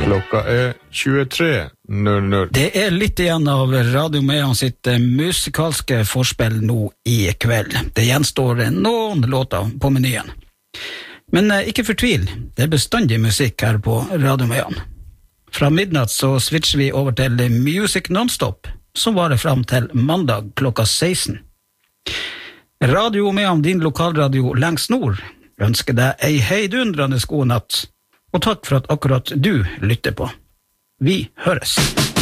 Klokka 23:00. Det litt igjen av Radio Mean sitt musikalske forspill nå i kveld. Det gjenstår noen låter på menyen. Men ikke fortvil, det bestandig musikk her på Radio Mean. Fra midnatt så switcher vi over til Music Nonstop, som varer fram til mandag klokka 16. Radio Mean, din lokalradio lengst nord, ønsker deg ei heidundrende god natt, og takk for at akkurat du lytter på. Vi høres.